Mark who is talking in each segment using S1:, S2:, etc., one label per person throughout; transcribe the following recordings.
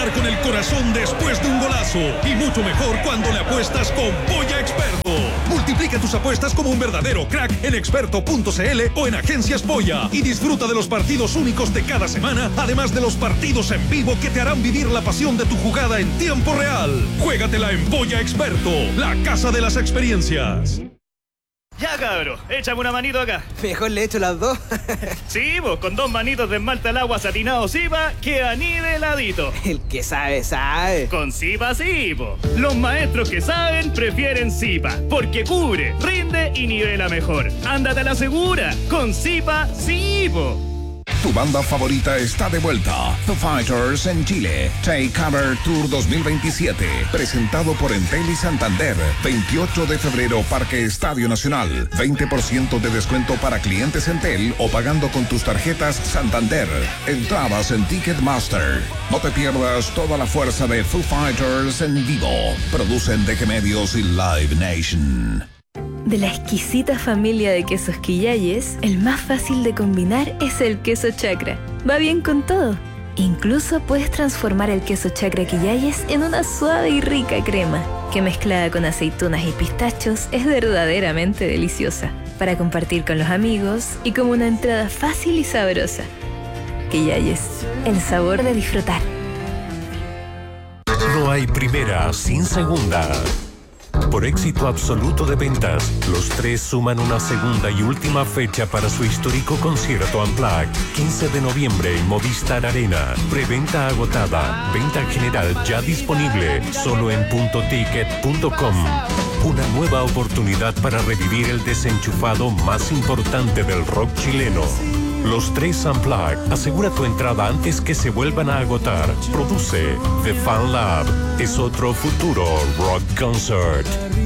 S1: ganar con el corazón después de un golazo. Y mucho mejor cuando le apuestas con Polla Experto. Multiplica tus apuestas como un verdadero crack en experto.cl o en Agencias Polla. Y disfruta de los partidos únicos de cada semana, además de los partidos en vivo que te harán vivir la pasión de tu jugada en tiempo real. Juégatela en Polla Experto, la casa de las experiencias.
S2: Ya, cabro, échame una manito acá.
S3: Mejor le echo las dos.
S2: Sí, vos, con 2 manitos de esmalte al agua satinado Zipa, queda niveladito.
S3: El que sabe, sabe.
S2: Con Zipa sí, po. Los maestros que saben prefieren Zipa, porque cubre, rinde y nivela mejor. Ándate a la segura, con Zipa sí, po.
S4: Tu banda favorita está de vuelta. The Fighters en Chile. Take Cover Tour 2027. Presentado por Entel y Santander. 28 de febrero, Parque Estadio Nacional. 20% de descuento para clientes Entel o pagando con tus tarjetas Santander. Entradas en Ticketmaster. No te pierdas toda la fuerza de Foo Fighters en vivo. Producen DG Medios y Live Nation.
S5: De la exquisita familia de quesos Quillayes, el más fácil de combinar es el queso Chacra. Va bien con todo. Incluso puedes transformar el queso Chacra Quillayes en una suave y rica crema, que mezclada con aceitunas y pistachos es verdaderamente deliciosa, para compartir con los amigos y como una entrada fácil y sabrosa. Quillayes, el sabor de disfrutar.
S6: No hay primera sin segunda. Por éxito absoluto de ventas, los Tres suman una segunda y última fecha para su histórico concierto Unplugged, 15 de noviembre en Movistar Arena. Preventa agotada, venta general ya disponible, solo en puntoticket.com. Una nueva oportunidad para revivir el desenchufado más importante del rock chileno. Los Tres Unplugged. Asegura tu entrada antes que se vuelvan a agotar. Produce The Fan Lab. Es otro futuro rock concert.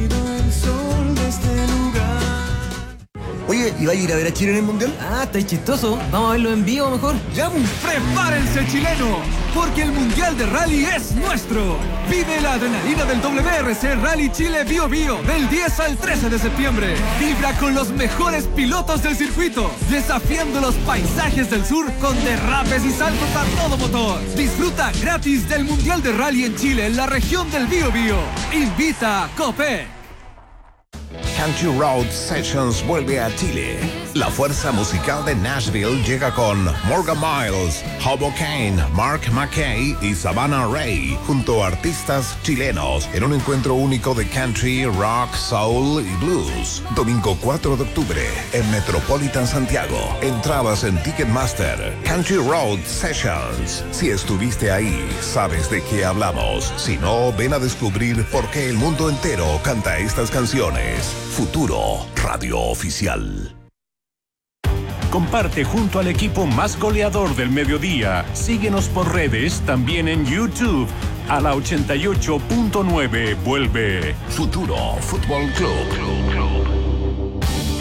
S7: Oye, ¿y va a ir a ver a Chile en el Mundial?
S3: Ah, está chistoso. Vamos a verlo en vivo mejor.
S8: ¡Ya, prepárense, chileno! Porque el Mundial de Rally es nuestro. Vive la adrenalina del WRC Rally Chile Bio Bio del 10 al 13 de septiembre. Vibra con los mejores pilotos del circuito, desafiando los paisajes del sur con derrapes y saltos a todo motor. Disfruta gratis del Mundial de Rally en Chile en la región del Bio Bio. Invita Copec.
S4: Country Road Sessions vuelve a Chile. La fuerza musical de Nashville llega con Morgan Miles, Hobo Kane, Mark McKay y Savannah Ray, junto a artistas chilenos, en un encuentro único de country, rock, soul y blues. Domingo 4 de octubre, en Metropolitan Santiago. Entradas en Ticketmaster. Country Road Sessions. Si estuviste ahí, sabes de qué hablamos. Si no, ven a descubrir por qué el mundo entero canta estas canciones. Futuro Radio Oficial.
S6: Comparte junto al equipo más goleador del mediodía. Síguenos por redes, también en YouTube. A la 88.9 vuelve
S4: Futuro Fútbol Club.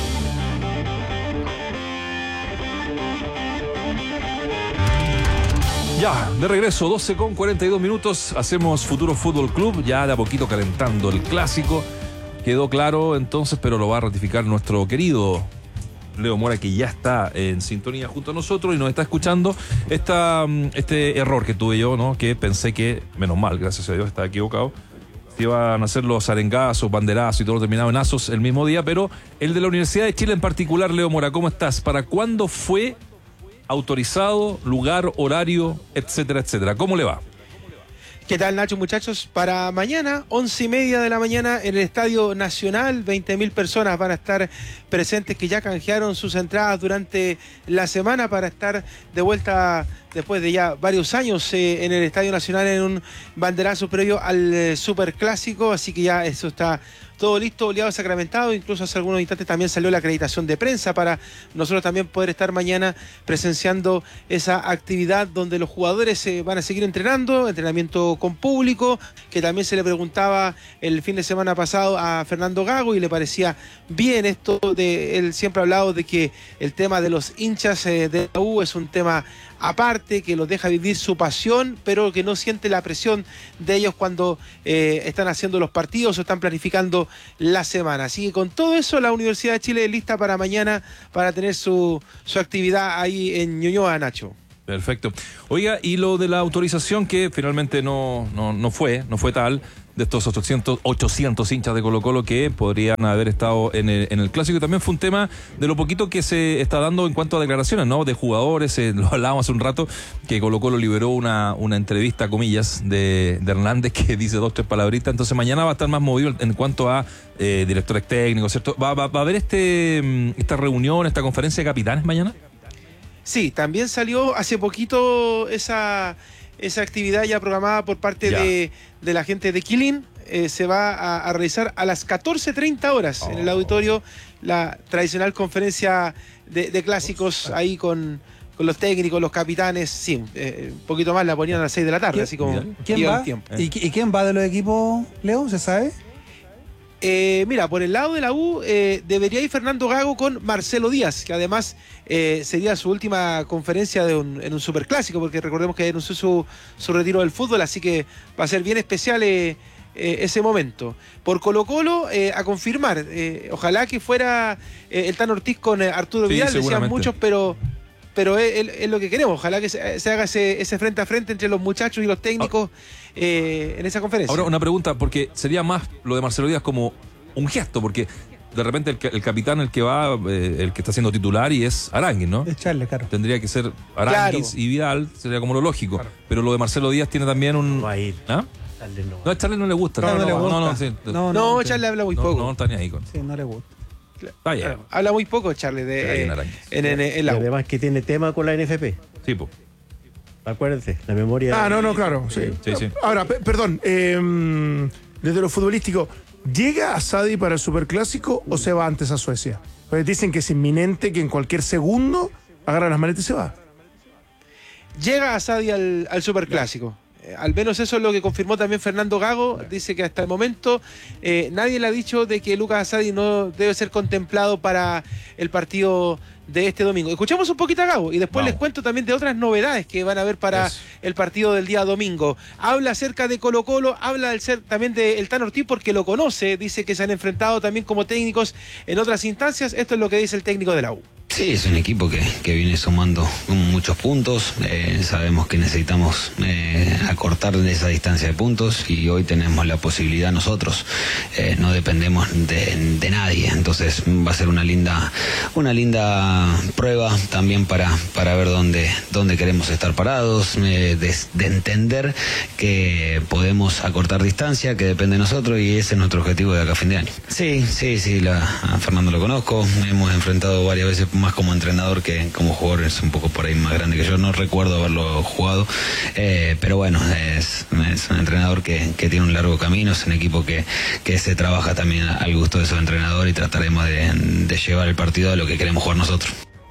S9: Ya, de regreso, 12:42. Hacemos Futuro Fútbol Club, ya de a poquito calentando el clásico. Quedó claro entonces, pero lo va a ratificar nuestro querido Leo Mora, que ya está en sintonía junto a nosotros y nos está escuchando. Este error que tuve yo, ¿no? Que pensé que, menos mal, gracias a Dios, estaba equivocado, que iban a hacer los arengazos, banderazos y todo lo terminado en azos el mismo día, pero el de la Universidad de Chile en particular. Leo Mora, ¿cómo estás? ¿Para cuándo fue autorizado, lugar, horario, etcétera, etcétera? ¿Cómo le va?
S10: ¿Qué tal, Nacho, muchachos? Para mañana, 11:30 de la mañana, en el Estadio Nacional, 20.000 personas van a estar presentes que ya canjearon sus entradas durante la semana para estar de vuelta después de ya varios años en el Estadio Nacional en un banderazo previo al Superclásico, así que ya eso está todo listo, oleado, sacramentado. Incluso hace algunos instantes también salió la acreditación de prensa para nosotros también poder estar mañana presenciando esa actividad donde los jugadores van a seguir entrenando, entrenamiento con público, que también se le preguntaba el fin de semana pasado a Fernando Gago y le parecía bien esto de él. Siempre ha hablado de que el tema de los hinchas de la U es un tema aparte, que los deja vivir su pasión, pero que no siente la presión de ellos cuando están haciendo los partidos o están planificando la semana. Así que con todo eso, la Universidad de Chile es lista para mañana para tener su actividad ahí en Ñuñoa, Nacho.
S9: Perfecto. Oiga, y lo de la autorización que finalmente no fue tal, de estos 800 hinchas de Colo-Colo que podrían haber estado en el Clásico, y también fue un tema de lo poquito que se está dando en cuanto a declaraciones, ¿no? De jugadores, lo hablábamos hace un rato, que Colo-Colo liberó una entrevista, comillas, de Hernández que dice 2-3 palabritas, entonces mañana va a estar más movido en cuanto a directores técnicos, ¿cierto? ¿Va a haber esta reunión, esta conferencia de capitanes mañana?
S10: Sí, también salió hace poquito esa actividad ya programada por parte de la gente de Quilín. Se va a realizar a las 14:30 horas en el auditorio la tradicional conferencia de clásicos ahí con los técnicos, los capitanes. Sí, un poquito más la ponían a las 6 de la tarde, así como
S7: ¿Quién va?
S10: tiempo.
S7: ¿Y quién va de los equipos, Leo? ¿Se sabe?
S10: Mira, por el lado de la U debería ir Fernando Gago con Marcelo Díaz, que además sería su última conferencia en un superclásico, porque recordemos que anunció su retiro del fútbol, así que va a ser bien especial ese momento. Por Colo-Colo, a confirmar, ojalá que fuera el Tano Ortiz con Arturo Vidal, decían muchos, pero es lo que queremos. Ojalá que se haga ese frente a frente entre los muchachos y los técnicos en esa conferencia.
S9: Ahora una pregunta, porque sería más lo de Marcelo Díaz como un gesto, porque de repente el capitán, el que está siendo titular, y es Aránguiz, ¿no?
S7: Es Charles, claro.
S9: Tendría que ser Aránguiz y Vidal, sería como lo lógico. Claro. Pero lo de Marcelo Díaz tiene también un...
S11: No va a ir.
S9: ¿Ah? No, a Charles no le gusta.
S10: No, Charles habla muy poco.
S9: No está ni ahí con...
S7: Sí, no le gusta.
S10: Claro, habla muy poco Charles en la U.
S11: Además que tiene tema con la NFP.
S9: Sí, pues.
S11: Acuérdense, la memoria...
S12: claro. Sí. Ahora, perdón, desde lo futbolístico, ¿llega Asadi para el Superclásico o se va antes a Suecia? Pues dicen que es inminente, que en cualquier segundo agarra las maletas y se va.
S10: Llega Asadi al Superclásico. Al menos eso es lo que confirmó también Fernando Gago. Dice que hasta el momento nadie le ha dicho de que Lucas Asadi no debe ser contemplado para el partido de este domingo. Escuchamos un poquito a Gago y después les cuento también de otras novedades que van a haber para el partido del día domingo. Habla acerca de Colo-Colo, habla también del Tano Ortiz porque lo conoce, dice que se han enfrentado también como técnicos en otras instancias. Esto es lo que dice el técnico de la U.
S13: Sí, es un equipo que viene sumando muchos puntos. Sabemos que necesitamos acortar esa distancia de puntos y hoy tenemos la posibilidad nosotros. No dependemos de nadie. Entonces va a ser una linda prueba también para ver dónde queremos estar parados, de entender que podemos acortar distancia, que depende de nosotros, y ese es nuestro objetivo de acá a fin de año. Sí, a Fernando lo conozco. Hemos enfrentado varias veces más como entrenador que como jugador. Es un poco por ahí más grande que yo, no recuerdo haberlo jugado, pero bueno, es un entrenador que tiene un largo camino, es un equipo que se trabaja también al gusto de su entrenador y trataremos de llevar el partido a lo que queremos jugar nosotros.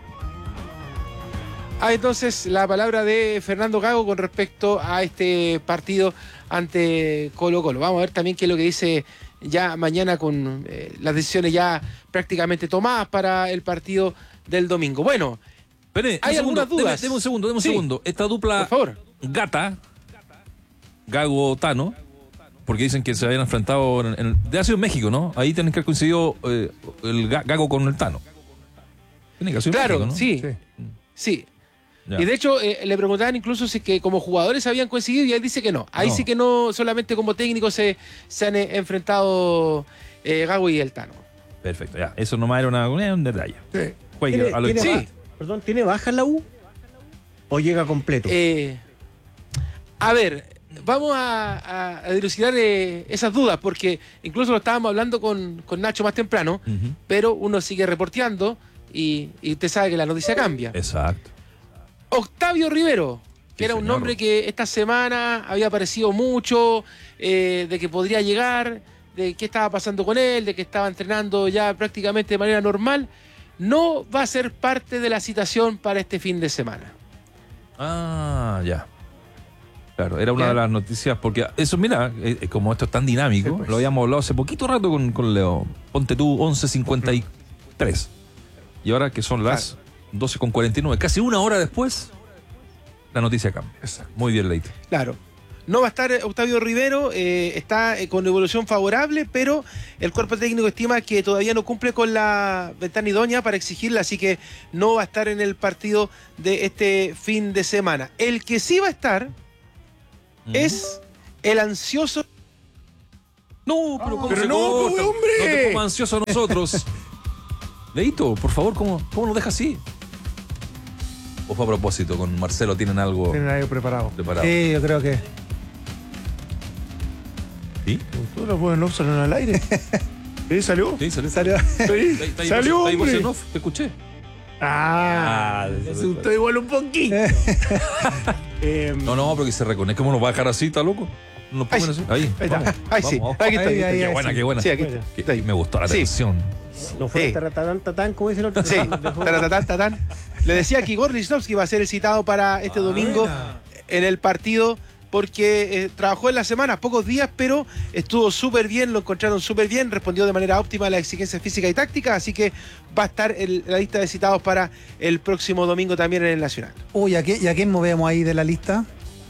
S10: Entonces la palabra de Fernando Gago con respecto a este partido ante Colo-Colo. Vamos a ver también qué es lo que dice ya mañana con las decisiones ya prácticamente tomadas para el partido del domingo. Bueno, hay algunas dudas.
S9: Deme un segundo. Esta dupla, por favor, Gata, Gago-Tano, porque dicen que se habían enfrentado de ha sido en México, ¿no? Ahí tienen que haber coincidido el Gago con el Tano. Tiene que haber sido
S10: claro,
S9: México, ¿no?
S10: Sí. Ya. Y de hecho le preguntaban incluso si que como jugadores habían coincidido y él dice que no. Ahí sí que no, solamente como técnicos se han enfrentado Gago y el Tano.
S9: Perfecto, ya. Eso nomás era un detalle. Sí.
S11: ¿Tiene baja la U? ¿O llega completo?
S10: A ver, vamos a dilucidar esas dudas, porque incluso lo estábamos hablando con Nacho más temprano, pero uno sigue reporteando y usted sabe que la noticia cambia.
S9: Exacto.
S10: Octavio Rivero, que era un nombre que esta semana había aparecido mucho, de que podría llegar, de qué estaba pasando con él, de que estaba entrenando ya prácticamente de manera normal, no va a ser parte de la citación para este fin de semana.
S9: Ya. Claro, era una de las noticias, porque eso, mira, como esto es tan dinámico, sí, pues. Lo habíamos hablado hace poquito rato con Leo. Ponte tú 11:53. Y ahora que son las 12:49, casi una hora después, la noticia cambia. Exacto. Muy bien, Leite.
S10: Claro. No va a estar Octavio Rivero, está con evolución favorable, pero el cuerpo técnico estima que todavía no cumple con la ventana idónea para exigirla, así que no va a estar en el partido de este fin de semana. El que sí va a estar es el ansioso.
S9: No, pero ¿cómo
S12: pero
S9: se
S12: no,
S9: corta?
S12: hombre.
S9: No te pongas ansioso a nosotros. Leito, por favor, ¿cómo lo deja así? ¿O fue a propósito? Con Marcelo tienen algo
S12: preparado.
S7: Sí, yo creo que.
S9: ¿Sí?
S12: ¿Todos los buenos no salen al aire? ¿Sí? ¿Salió?
S9: Sí, salió.
S12: Sí, salió,
S9: ahí
S12: hombre.
S9: te escuché.
S12: Se asustó igual un poquito.
S9: No, porque se reconecta. ¿Cómo nos va a dejar así? ¿Está loco? No pongan así. Ahí
S10: está. Ahí sí. Aquí está.
S9: Qué buena, qué buena.
S10: Sí, aquí está.
S9: Me gustó la atención.
S11: No fue taratán, tatán, como dice el otro.
S10: Sí, taratán, tatán. Le decía que Igor Lichnowsky va a ser el citado para este domingo en el partido, porque trabajó en la semana, pocos días, pero estuvo súper bien, lo encontraron súper bien, respondió de manera óptima a las exigencias físicas y tácticas, así que va a estar en la lista de citados para el próximo domingo también en el Nacional.
S7: Uy, ¿y a quién movemos ahí de la lista?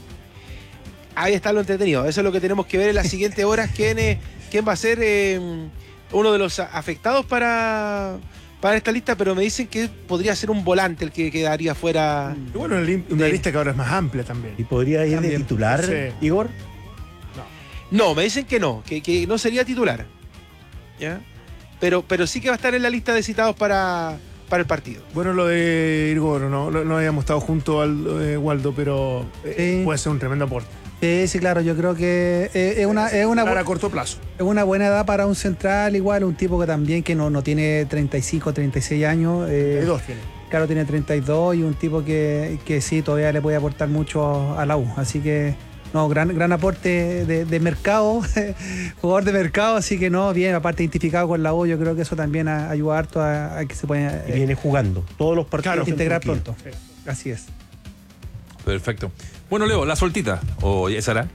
S10: Ahí está lo entretenido, eso es lo que tenemos que ver en las siguientes horas, quién va a ser uno de los afectados para esta lista, pero me dicen que podría ser un volante el que quedaría fuera.
S12: Bueno, una lista que ahora es más amplia también.
S11: ¿Y podría ir de titular, Igor?
S10: No, me dicen que no no sería titular. ¿Ya? Pero sí que va a estar en la lista de citados para el partido.
S12: Bueno, lo de Igor, no habíamos estado juntos, Waldo, pero puede ser un tremendo aporte.
S7: Sí, claro, yo creo que es una
S12: para corto plazo.
S7: Es una buena edad para un central, igual, un tipo que también que no tiene 35, 36 años.
S12: 32 tiene.
S7: Claro, tiene 32 y un tipo que sí, todavía le puede aportar mucho a la U. Así que, gran aporte de mercado, jugador de mercado, así que bien, aparte identificado con la U, yo creo que eso también ayuda harto a que se pueda...
S11: Y viene jugando todos los partidos.
S7: Integrar pronto. Sí. Así es.
S9: Perfecto. Bueno, Leo, la soltita. ¿O esa era?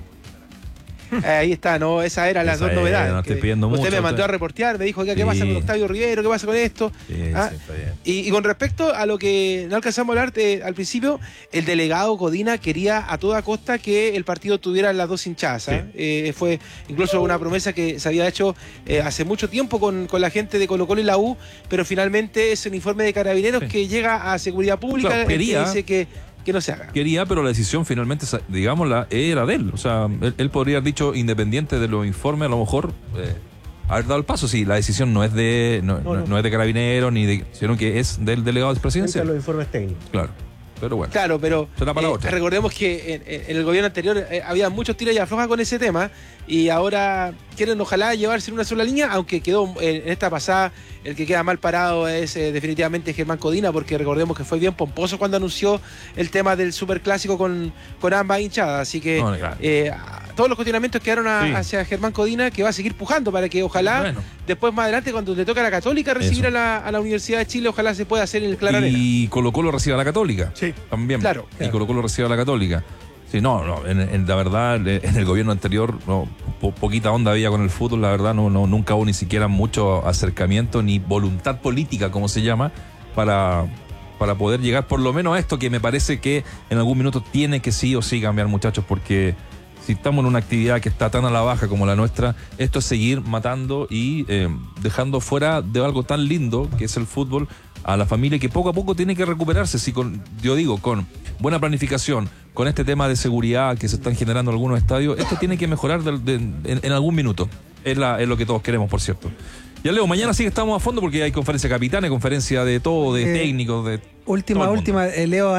S10: Ahí está, esa era las dos novedades.
S9: No estoy pidiendo
S10: usted
S9: mucho,
S10: me mandó a reportear, me dijo, ¿qué pasa con Octavio Rivero? ¿Qué pasa con esto?
S9: Sí, está bien.
S10: Y con respecto a lo que no alcanzamos a hablar al principio, el delegado Codina quería a toda costa que el partido tuviera las dos hinchadas. Fue incluso una promesa que se había hecho hace mucho tiempo con la gente de Colo-Colo y la U, pero finalmente es un informe de Carabineros que llega a Seguridad Pública,
S9: claro,
S10: que dice que no se haga.
S9: Quería, pero la decisión finalmente, digámosla, era de él. O sea, él podría haber dicho, independiente de los informes, a lo mejor haber dado el paso. Sí, la decisión no es de no es de Carabineros, sino que es del delegado presidencial.
S11: Los informes técnicos.
S9: Claro. Pero bueno.
S10: Claro, pero
S9: será para otra.
S10: Recordemos que en el gobierno anterior había muchos tiros y aflojas con ese tema y ahora quieren ojalá llevarse en una sola línea, aunque quedó en esta pasada el que queda mal parado es definitivamente Germán Codina, porque recordemos que fue bien pomposo cuando anunció el tema del superclásico con ambas hinchadas, así que todos los cuestionamientos quedaron hacia Germán Codina, que va a seguir pujando para que ojalá después más adelante cuando le toca a la Católica recibir a la Universidad de Chile, ojalá se pueda hacer en el Claranera.
S9: Y Colo-Colo recibe a la Católica.
S12: Sí.
S9: También.
S10: Claro.
S9: Y Colo-Colo recibe a la Católica. Sí, en la verdad, en el gobierno anterior, poquita onda había con el fútbol, la verdad, nunca hubo ni siquiera mucho acercamiento ni voluntad política, como se llama, para poder llegar por lo menos a esto, que me parece que en algún minuto tiene que sí o sí cambiar, muchachos, porque si estamos en una actividad que está tan a la baja como la nuestra, esto es seguir matando y dejando fuera de algo tan lindo que es el fútbol a la familia, que poco a poco tiene que recuperarse. Si con buena planificación, con este tema de seguridad que se están generando en algunos estadios, esto tiene que mejorar en algún minuto. Es lo que todos queremos, por cierto. Ya, Leo, mañana sí que estamos a fondo porque hay conferencia de capitanes, conferencia de todo, de técnicos, de...
S7: Última, Leo,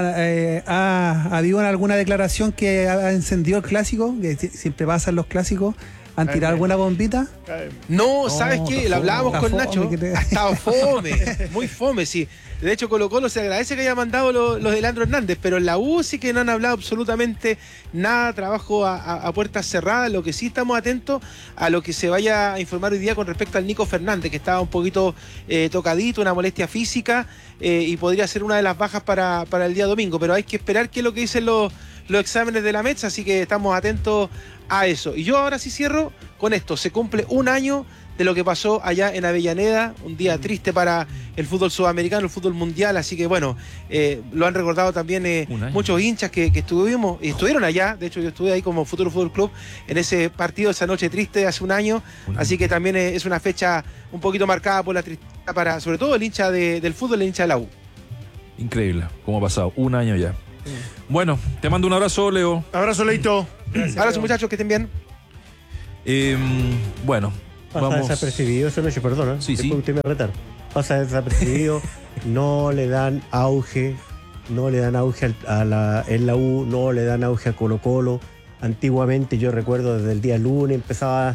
S7: ¿ha habido alguna declaración que ha encendido el clásico? Que siempre pasan los clásicos. ¿Han tirado alguna bombita?
S10: No, ¿sabes qué? Lo hablábamos con Nacho. Ha estado fome, muy fome, sí. De hecho, Colo-Colo se agradece que haya mandado los de Leandro Hernández, pero en la U sí que no han hablado absolutamente nada, trabajo a puertas cerradas. Lo que sí estamos atentos a lo que se vaya a informar hoy día con respecto al Nico Fernández, que estaba un poquito tocadito, una molestia física, y podría ser una de las bajas para el día domingo, pero hay que esperar qué es lo que dicen los exámenes de la METS, así que estamos atentos a eso. Y yo ahora sí cierro con esto se cumple un año de lo que pasó allá en Avellaneda, un día triste para el fútbol sudamericano, el fútbol mundial, así que bueno, lo han recordado también muchos hinchas que estuvieron allá. De hecho, yo estuve ahí como Futuro Fútbol Club en ese partido, esa noche triste hace un año, así que también es una fecha un poquito marcada por la tristeza para, sobre todo, el hincha del fútbol, el hincha de la U.
S9: Increíble cómo ha pasado un año ya. Bueno, te mando un abrazo, Leo.
S12: Abrazo, Leito.
S10: Abrazo, muchachos, que estén bien.
S9: Bueno,
S11: pasa
S9: vamos.
S11: Desapercibido esa noche, perdona.
S9: Sí, sí.
S11: Usted me retar. Pasa desapercibido, no le dan auge en la U, no le dan auge a Colo Colo. Antiguamente, yo recuerdo desde el día lunes empezaba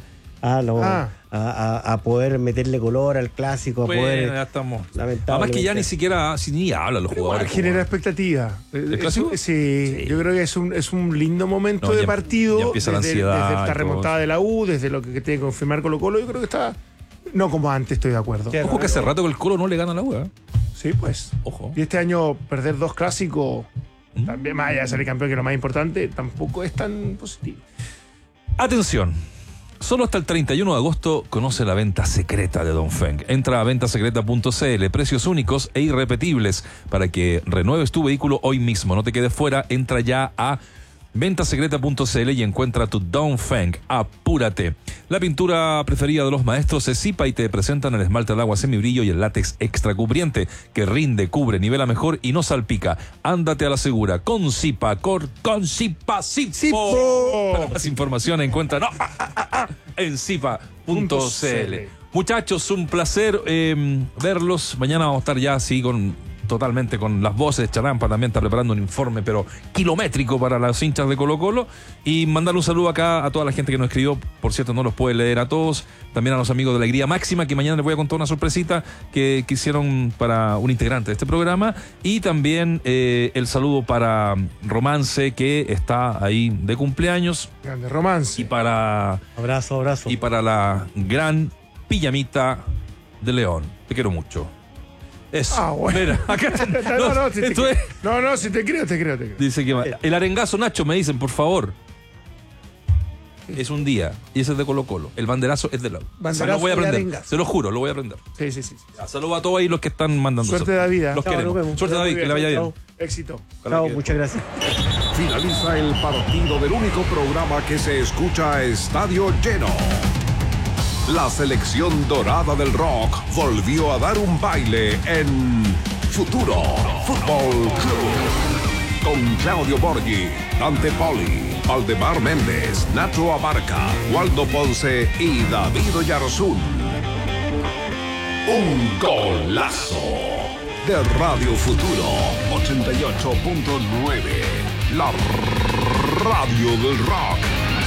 S11: a poder meterle color al clásico, a poder.
S9: Ya estamos.
S11: Además
S9: que ya ni siquiera ni hablan los jugadores.
S12: Genera expectativa.
S9: ¿El clásico?
S12: Sí, yo creo que es un lindo momento de partido.
S9: Ya empieza la ansiedad.
S12: Desde esta remontada de la U, desde lo que tiene que confirmar Colo Colo, yo creo que está. No como antes, estoy de acuerdo.
S9: Ojo que hace rato que el Colo no le gana a la U, ¿eh?
S12: Sí, pues.
S9: Ojo.
S12: Y este año perder 2 clásicos, también más allá de ser el campeón, que es lo más importante, tampoco es tan positivo.
S9: Atención. Solo hasta el 31 de agosto conoce la venta secreta de Dongfeng. Entra a ventasecreta.cl, precios únicos e irrepetibles para que renueves tu vehículo hoy mismo. No te quedes fuera, entra ya a ventasecreta.cl y encuentra tu Dongfeng. Apúrate. La pintura preferida de los maestros es Zipa y te presentan el esmalte de agua semibrillo y el látex extra cubriente que rinde, cubre, nivela mejor y no salpica. Ándate a la segura con Zipa, con Zipa. Para más información encuentra en zipa.cl. Muchachos, un placer verlos. Mañana vamos a estar ya así totalmente con las voces. Charampa también está preparando un informe, pero kilométrico para las hinchas de Colo Colo. Y mandarle un saludo acá a toda la gente que nos escribió. Por cierto, no los puede leer a todos. También a los amigos de Alegría Máxima, que mañana les voy a contar una sorpresita que hicieron para un integrante de este programa. Y también el saludo para Romance, que está ahí de cumpleaños.
S12: Grande Romance.
S9: Y para...
S11: Abrazo.
S9: Y para la gran Pijamita de León. Te quiero mucho. Eso.
S12: Bueno.
S9: Mira, acá,
S12: si te creo.
S9: Dice que el arengazo, Nacho, me dicen, por favor. Es un día y ese es de Colo Colo. El banderazo es de la U. Lo voy a aprender. Se lo juro, lo voy a aprender.
S12: Sí.
S9: Saludos a todos ahí los que están mandando.
S12: Suerte, David.
S9: Los queremos. Suerte, David, que le vaya bien.
S12: Éxito.
S11: Chao, muchas gracias.
S4: Finaliza el partido del único programa que se escucha a estadio lleno. La selección dorada del rock volvió a dar un baile en Futuro Fútbol Club. Con Claudio Borghi, Dante Poli, Valdemar Méndez, Nacho Abarca, Waldo Ponce y David Oyarzún. Un golazo de Radio Futuro 88.9. La radio del rock.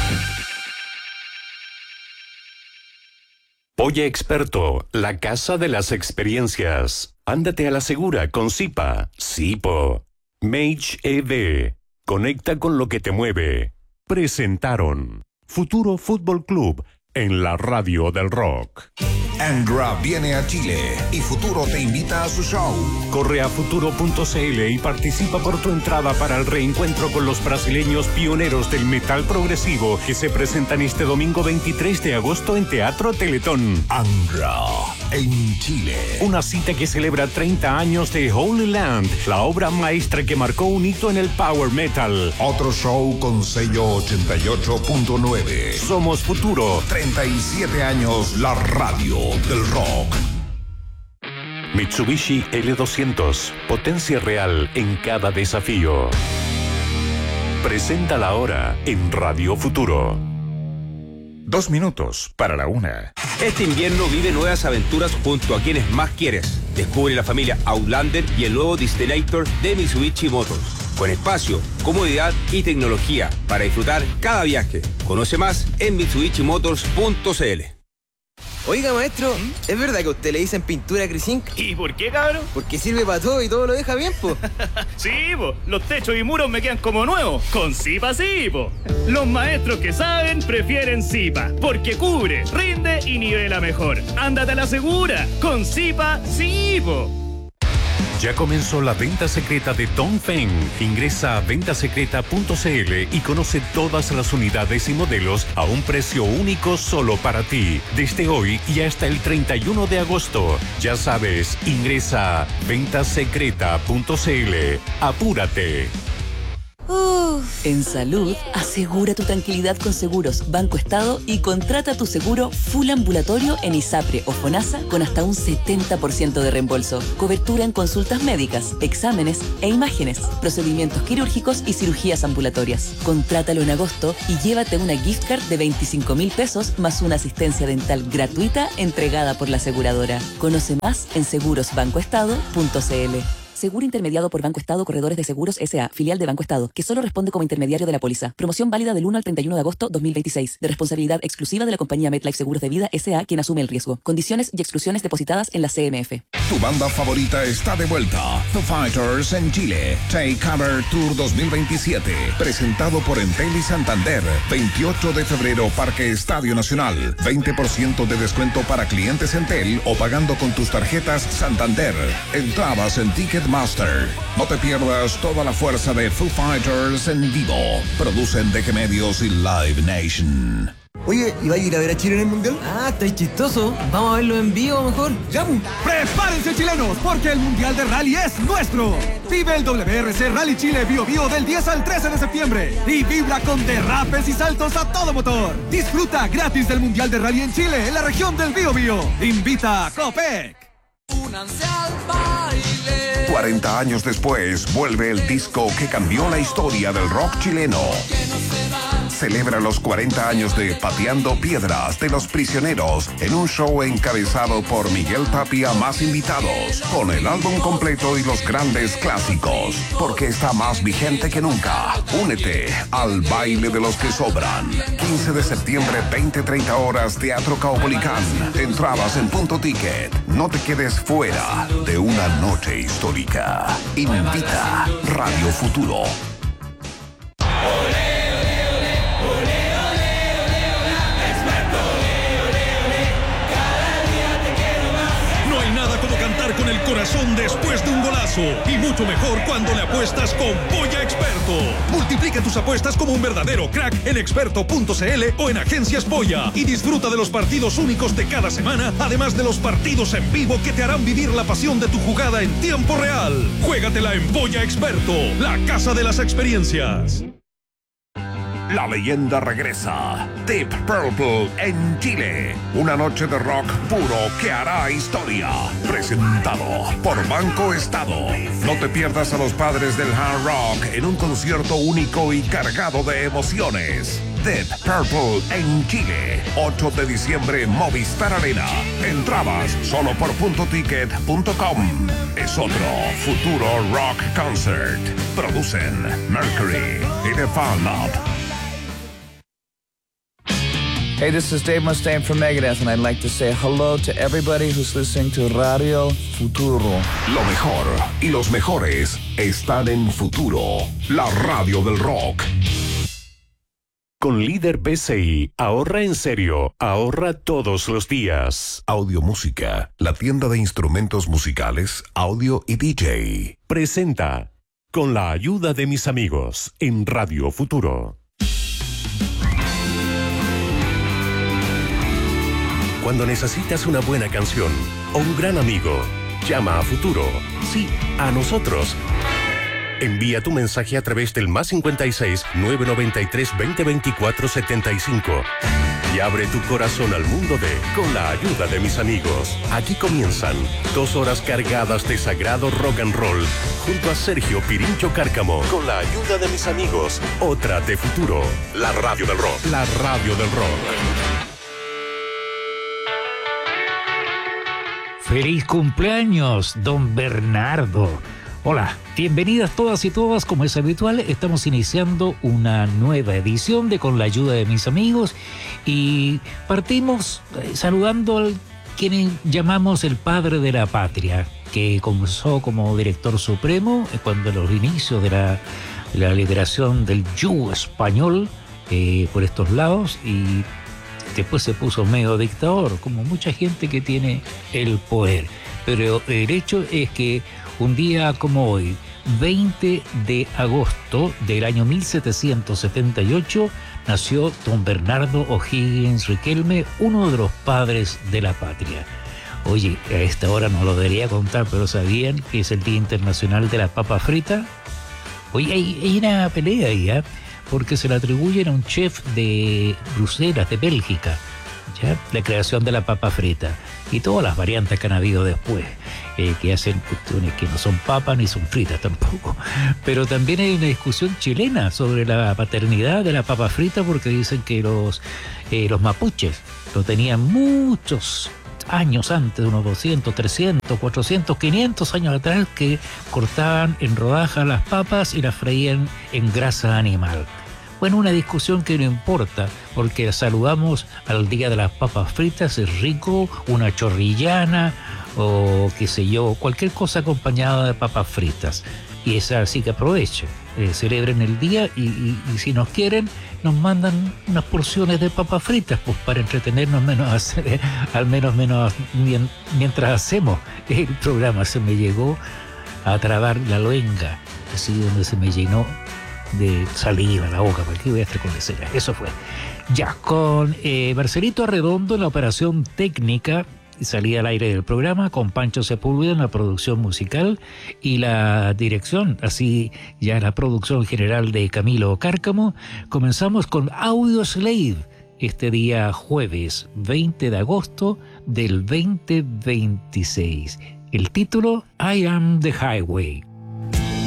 S6: Polla Experto, la casa de las experiencias. Ándate a la segura con Zipa. Zipo. Mage ED. Conecta con lo que te mueve. Presentaron Futuro Fútbol Club en la radio del rock.
S4: Angra viene a Chile y Futuro te invita a su show.
S6: Corre a futuro.cl y participa por tu entrada para el reencuentro con los brasileños pioneros del metal progresivo que se presentan este domingo 23 de agosto en Teatro Teletón.
S4: Angra en Chile.
S6: Una cita que celebra 30 años de Holy Land, la obra maestra que marcó un hito en el power metal.
S4: Otro show con sello 88.9.
S6: Somos Futuro.
S4: 37 años la radio del rock.
S6: Mitsubishi L200, potencia real en cada desafío. Presenta la hora en Radio Futuro.
S14: 2 minutos para la 1.
S15: Este invierno vive nuevas aventuras junto a quienes más quieres. Descubre la familia Outlander y el nuevo Destinator de Mitsubishi Motors. Con espacio, comodidad y tecnología para disfrutar cada viaje. Conoce más en mitsubishimotors.cl.
S3: Oiga, maestro, ¿es verdad que a usted le dicen pintura Crisink?
S2: ¿Y por qué, cabrón?
S3: Porque sirve para todo y todo lo deja bien, po.
S2: Sí, po. Los techos y muros me quedan como nuevos. Con Zipa sí, po. Los maestros que saben prefieren Zipa. Porque cubre, rinde y nivela mejor. Ándate a la segura. Con Zipa sí, po.
S6: Ya comenzó la venta secreta de Dongfeng. Ingresa a ventasecreta.cl y conoce todas las unidades y modelos a un precio único solo para ti. Desde hoy y hasta el 31 de agosto. Ya sabes, ingresa a ventasecreta.cl. ¡Apúrate!
S16: En salud, asegura tu tranquilidad con Seguros Banco Estado y contrata tu seguro full ambulatorio en ISAPRE o FONASA con hasta un 70% de reembolso. Cobertura en consultas médicas, exámenes e imágenes, procedimientos quirúrgicos y cirugías ambulatorias. Contrátalo en agosto y llévate una gift card de 25.000 pesos más una asistencia dental gratuita entregada por la aseguradora. Conoce más en segurosbancoestado.cl. Seguro intermediado por Banco Estado Corredores de Seguros S.A., filial de Banco Estado, que solo responde como intermediario de la póliza. Promoción válida del 1 al 31 de agosto 2026. De responsabilidad exclusiva de la compañía MetLife Seguros de Vida S.A., quien asume el riesgo. Condiciones y exclusiones depositadas en la CMF.
S4: Tu banda favorita está de vuelta. Foo Fighters en Chile. Take Cover Tour 2027. Presentado por Entel y Santander. 28 de febrero, Parque Estadio Nacional. 20% de descuento para clientes Entel o pagando con tus tarjetas Santander. Entradas en Ticketmaster. No te pierdas toda la fuerza de Foo Fighters en vivo. Producen DG Medios y Live Nation.
S3: Oye, ¿y va a ir a ver a Chile en el Mundial? Ah, está chistoso. Vamos a verlo en vivo mejor. ¡Ya!
S8: ¡Prepárense, chilenos! Porque el Mundial de Rally es nuestro. Vive el WRC Rally Chile Bio Bio del 10 al 13 de septiembre. Y vibra con derrapes y saltos a todo motor. Disfruta gratis del Mundial de Rally en Chile, en la región del Bio Bio. Invita a Copec.
S17: Únanse al baile.
S4: 40 años después, vuelve el disco que cambió la historia del rock chileno. Celebra los 40 años de Pateando Piedras de Los Prisioneros en un show encabezado por Miguel Tapia más invitados, con el álbum completo y los grandes clásicos, porque está más vigente que nunca. Únete al baile de los que sobran. 15 de septiembre, 20-30 horas, Teatro Caupolicán. Entradas en Punto Ticket. No te quedes fuera de una noche histórica. Invita Radio Futuro.
S1: Con el corazón después de un golazo y mucho mejor cuando le apuestas con Polla Experto. Multiplica tus apuestas como un verdadero crack en experto.cl o en Agencias Polla y disfruta de los partidos únicos de cada semana, además de los partidos en vivo que te harán vivir la pasión de tu jugada en tiempo real. Juégatela en Polla Experto, la casa de las experiencias.
S4: La leyenda regresa. Deep Purple en Chile. Una noche de rock puro que hará historia. Presentado por Banco Estado. No te pierdas a los padres del hard rock en un concierto único y cargado de emociones. Deep Purple en Chile. 8 de diciembre, Movistar Arena. Entradas solo por puntoticket.com. Es otro futuro rock concert. Producen Mercury y The Fan Up.
S18: Hey, this is Dave Mustaine from Megadeth, and I'd like to say hello to everybody who's listening to Radio Futuro.
S4: Lo mejor y los mejores están en Futuro, la radio del rock.
S6: Con Líder PCI, ahorra en serio, ahorra todos los días.
S4: Audio Música, la tienda de instrumentos musicales, audio y DJ.
S6: Presenta, con la ayuda de mis amigos, en Radio Futuro. Cuando necesitas una buena canción o un gran amigo, llama a Futuro. Sí, a nosotros. Envía tu mensaje a través del +56 993 2024 75 y abre tu corazón al mundo de Con la ayuda de mis amigos. Aquí comienzan 2 horas cargadas de sagrado rock and roll junto a Sergio Pirincho Cárcamo. Con la ayuda de mis amigos, otra de Futuro, la radio del rock. La radio del rock.
S19: ¡Feliz cumpleaños, don Bernardo! Hola, bienvenidas todas y todas, como es habitual, estamos iniciando una nueva edición de Con la ayuda de mis amigos y partimos saludando al quien llamamos el padre de la patria, que comenzó como director supremo cuando los inicios de la liberación del yugo español por estos lados y después se puso medio dictador, como mucha gente que tiene el poder. Pero el hecho es que un día como hoy, 20 de agosto del año 1778, nació don Bernardo O'Higgins Riquelme, uno de los padres de la patria. Oye, a esta hora no lo debería contar, pero ¿sabían que es el Día Internacional de la Papa Frita? Oye, hay una pelea ahí, ¿eh? Porque se le atribuyen a un chef de Bruselas, de Bélgica, ¿ya? La creación de la papa frita y todas las variantes que han habido después, que hacen cuestiones que no son papas ni son fritas tampoco. Pero también hay una discusión chilena sobre la paternidad de la papa frita, porque dicen que los mapuches lo tenían muchos años antes, unos 200, 300, 400, 500 años atrás, que cortaban en rodajas las papas y las freían en grasa animal. Bueno, una discusión que no importa, porque saludamos al Día de las Papas Fritas, es rico, una chorrillana o qué sé yo, cualquier cosa acompañada de papas fritas. Y es así que aprovechen, celebren el día y si nos quieren, nos mandan unas porciones de papas fritas, pues para entretenernos mientras hacemos el programa. Se me llegó a trabar la luenga, así donde se me llenó de saliva la boca, ¿para qué voy a estar con lecera? Eso fue. Ya, con Marcelito Arredondo en la operación técnica y salida al aire del programa, con Pancho Sepúlveda en la producción musical y la dirección, así ya la producción general de Camilo Cárcamo. Comenzamos con Audio Slave este día jueves 20 de agosto del 2026. El título, I Am the Highway.